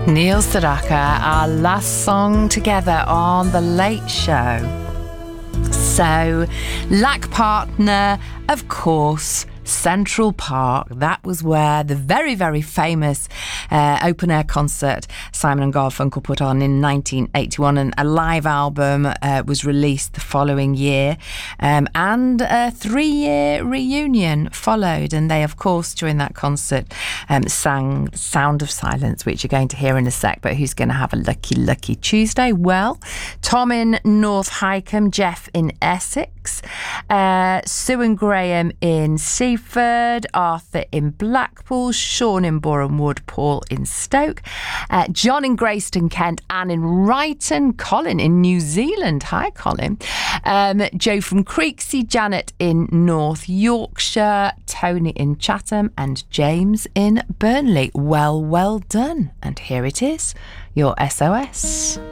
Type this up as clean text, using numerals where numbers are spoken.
Neil Sedaka, our last song together on The Late Show. So, lack partner, of course, Central Park. That was where the very, very famous open-air concert Simon and Garfunkel put on in 1981, and a live album was released the following year, and a 3-year reunion followed. And they, of course, during that concert sang Sound of Silence, which you're going to hear in a sec. But who's going to have a lucky, lucky Tuesday? Well, Tom in North Hykeham, Jeff in Essex, Sue and Graham in Seaford, Arthur in Blackpool, Sean in Boreham Wood, Paul in Stoke, John in Greyston, Kent, Anne in Ryton, Colin in New Zealand. Hi, Colin. Joe from Creeksy, Janet in North Yorkshire, Tony in Chatham, and James in Burnley. Well done. And here it is, your SOS.